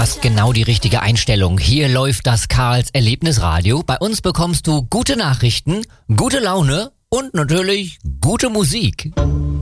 hast genau die richtige Einstellung. Hier läuft das Karls Erlebnisradio. Bei uns bekommst du gute Nachrichten, gute Laune und natürlich gute Musik.